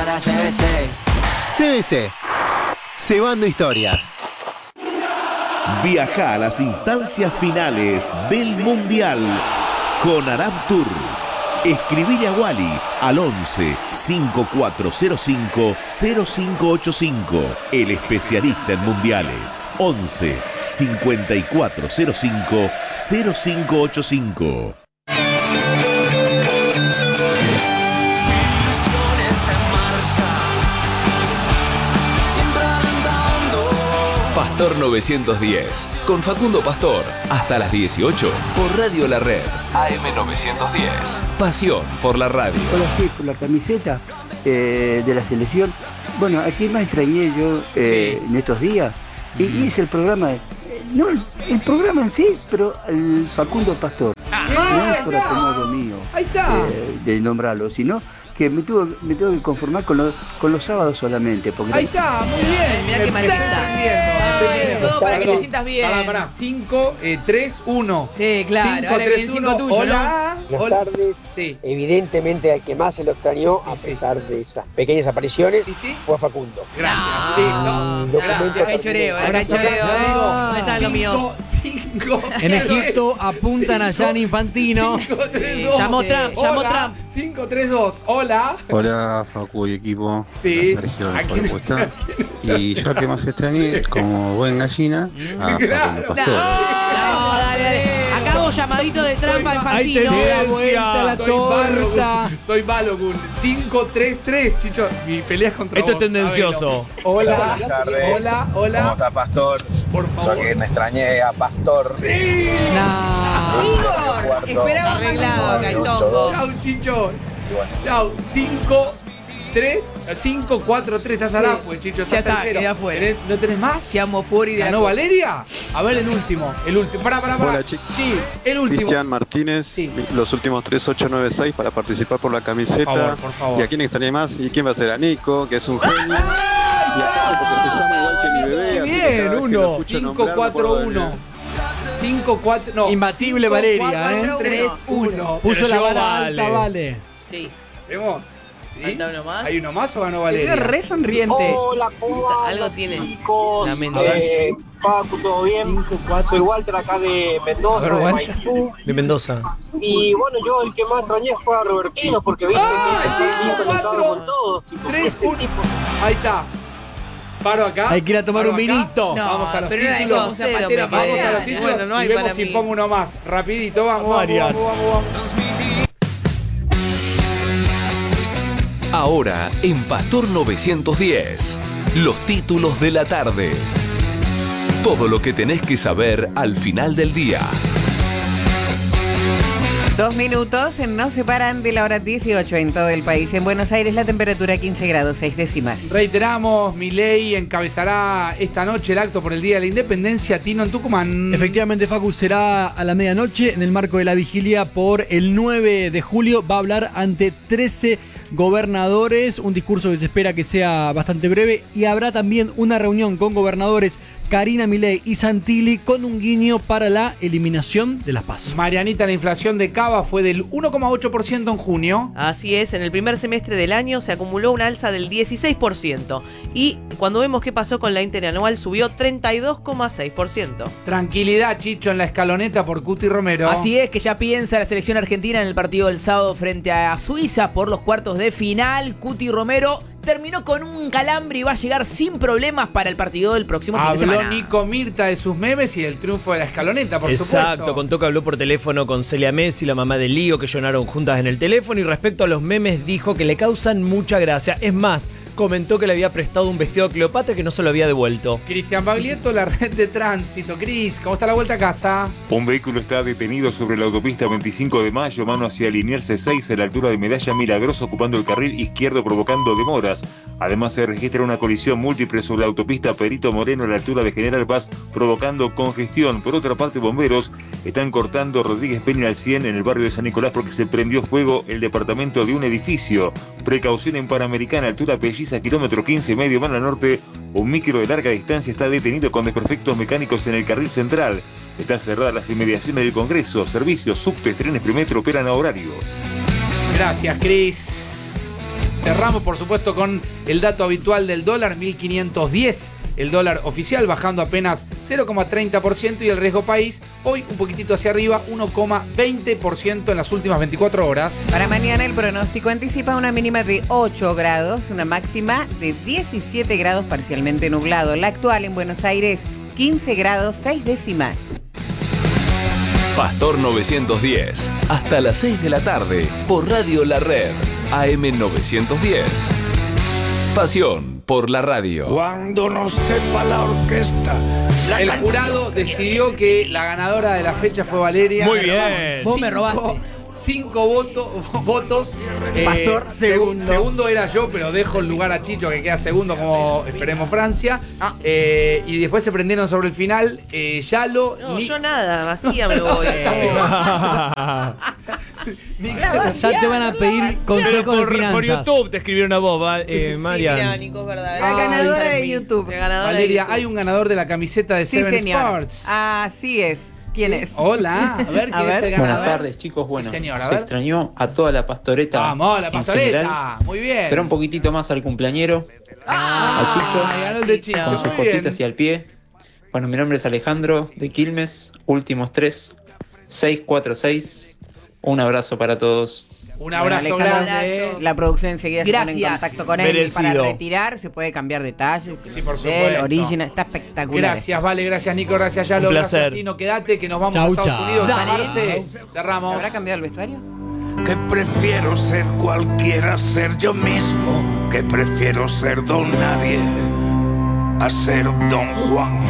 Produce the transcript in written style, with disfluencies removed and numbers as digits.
para CBC. CBC. Cebando historias. Viaja a las instancias finales del Mundial con Arab Tour. Escribile a Wally al 11 5405 0585. El especialista en mundiales. 11 5405 0585. Pastor 910, con Facundo Pastor, hasta las 18, por Radio La Red, AM 910. Pasión por la radio. Hola, sí, por la camiseta de la selección. Bueno, ¿a quién más extrañé yo en estos días? Y es el programa, no el programa en sí, pero el Facundo Pastor. No es por acomodo mío de nombrarlo, sino que me tengo que conformar con los sábados solamente. Porque ahí está, muy bien. Mirá qué mal todo para que te sientas bien. Pará. 5, 3, 1. Sí, claro. 5, 3, 1. Tuyo, hola. ¿no? Buenas tardes. Sí. Evidentemente al que más se lo extrañó, a pesar de esas pequeñas apariciones, fue a Facundo. Gracias. Gracias. Hay choreo. ¿Dónde están los míos? 5. En Egipto apuntan a Gianni Infantino. 5, 3, 2. Llamó Trump. 5, 3, 2. Hola. Hola, Facu y equipo. Sí. Hola, Sergio, ¿cómo está? Y yo que más extrañé, como buen gallina, a Facundo Pastor. Dale. Acabo llamadito de Trump a Infantino. Ahí te da vuelta la torta. Soy Balogun. 5, 3, 3, Chicho. Mi pelea es contra Esto vos. es tendencioso. Hola. Buenas tardes. Hola. ¿Cómo está, Pastor? Por favor. Yo que me extrañé a Pastor. Sí. Igor, esperaba arreglado acá en todos. Chau, Chicho. Chau. 5, 3, 5, 4, 3. Estás al afuera, Chicho. Ya está, queda afuera. ¿No tenés más? Siamo fuori de la ¿Ganó Valeria? A ver el último. Pará. Hola, chicos. Sí, el último. Cristian Martínez, Sí. los últimos 3, 8, 9, 6 para participar por la camiseta. Por favor. ¿Y a quién extrañé más? ¿Y quién va a ser? A Nico, que es un genio. Y a Pablo, porque se llama igual que mi bebé. así que Bien, cada vez que lo uno. escucho 5, nombrar, 4, me acuerdo 1. 5, 4, no. Imbatible 5, Valeria, 4, 3, 1. Puso la vara Vale. alta, vale. Sí. ¿Hacemos? ¿Sí? ¿Falta uno más? ¿Hay uno más o ganó Te Valeria? veo re sonriente. Hola, ¿cómo andan, Algo tiene. chicos? Lamento. Facu, ¿todo bien? 5, 4. Soy Walter acá de Mendoza, de Maipú. De Mendoza. Y bueno, yo el que más extrañé fue a Robertino, porque viste que está bien conectado con todos. Tipo, 3, ese 1. tipo. Ahí está. Paro acá. Hay que ir a tomar paro un acá. vinito. No, Vamos a los pero era de títulos. Zapatero, Vamos a los Pereira. títulos Bueno, no hay y vemos para si mí. pongo uno más. Rapidito, vamos. Ahora, en Pastor 910, los títulos de la tarde. Todo lo que tenés que saber al final del día. 2 minutos nos separan de la hora 18 en todo el país. En Buenos Aires la temperatura 15 grados 6 décimas. Reiteramos, Milei encabezará esta noche el acto por el Día de la Independencia. Tino, en Tucumán. Efectivamente, Facu, será a la medianoche en el marco de la vigilia por el 9 de julio. Va a hablar ante 13 gobernadores, un discurso que se espera que sea bastante breve, y habrá también una reunión con gobernadores Karina Milei y Santilli con un guiño para la eliminación de las PASO. Marianita, la inflación de Cava fue del 1,8% en junio. Así es, en el primer semestre del año se acumuló una alza del 16% y cuando vemos qué pasó con la interanual subió 32,6%. Tranquilidad, Chicho, en la escaloneta por Cuti Romero. Así es, que ya piensa la selección argentina en el partido del sábado frente a Suiza por los cuartos de final. Cuti Romero terminó con un calambre y va a llegar sin problemas para el partido del próximo fin de semana. Habló Nico Mirta de sus memes y del triunfo de la escaloneta, por Exacto, supuesto. contó que habló por teléfono con Celia Messi, la mamá de Lío, que lloraron juntas en el teléfono, y respecto a los memes dijo que le causan mucha gracia. Es más, comentó que le había prestado un vestido a Cleopatra que no se lo había devuelto. Cristian Baglietto, la red de tránsito. Cris, ¿cómo está la vuelta a casa? Un vehículo está detenido sobre la autopista 25 de Mayo, mano hacia Liniers 6, a la altura de Medalla Milagrosa, ocupando el carril izquierdo, provocando demoras. Además, se registra una colisión múltiple sobre la autopista Perito Moreno, a la altura de General Paz, provocando congestión. Por otra parte, bomberos están cortando Rodríguez Peña al 100 en el barrio de San Nicolás porque se prendió fuego el departamento de un edificio. Precaución en Panamericana, altura Pelliza, kilómetro 15, medio mano al norte. Un micro de larga distancia está detenido con desperfectos mecánicos en el carril central. Están cerradas las inmediaciones del Congreso. Servicios, subtes, trenes Primetro operan a horario. Gracias, Cris. Cerramos, por supuesto, con el dato habitual del dólar, 1.510. El dólar oficial bajando apenas 0,30% y el riesgo país hoy un poquitito hacia arriba, 1,20% en las últimas 24 horas. Para mañana el pronóstico anticipa una mínima de 8 grados, una máxima de 17 grados parcialmente nublado. La actual en Buenos Aires, 15 grados 6 décimas. Pastor 910, hasta las 6 de la tarde, por Radio La Red, AM 910. Pasión por la radio. Cuando no sepa la orquesta. El jurado decidió que la ganadora de la fecha fue Valeria. Muy bien. Vos me robaste. 5 votos. Pastor, segundo. Segundo era yo, pero dejo el lugar a Chicho, que queda segundo, como esperemos Francia. Y después se prendieron sobre el final. Yalo. No, yo nada, vacía me voy. Ya te van a pedir consejos de finanzas. Por YouTube te escribieron a vos, Marian. Sí, mira, Nico, es verdad. La ganadora de YouTube. La ganadora Valeria, de YouTube. hay un ganador de la camiseta de Sí, Seven señor. Sports. Así es. ¿Quién es? Hola, a ver quién es el ganador. Buenas tardes, chicos. Bueno, Sí, señor, a se ver. extrañó a toda la pastoreta. Vamos, la en pastoreta. general, Muy bien. pero un poquitito más al cumpleañero. A Chicho. Ganó el de Chicho. Con sus Muy bien. cortitas y al pie. Bueno, mi nombre es Alejandro de Quilmes. Últimos 3, 646. Un abrazo para todos. Un abrazo Bueno, Alejandro, grande. La producción enseguida se pone en Gracias. contacto con él Merecido. para retirar. Se puede cambiar detalles. Sí, por El supuesto. original está espectacular. Gracias, Vale, gracias Nico, gracias Yalo, Un gracias placer. Tino, quédate que nos vamos Chau, a Estados chau. Unidos. Dale. Marce, ¿Se cerramos. habrá cambiado el vestuario? Que prefiero ser cualquiera, ser yo mismo. Que prefiero ser don nadie a ser don Juan.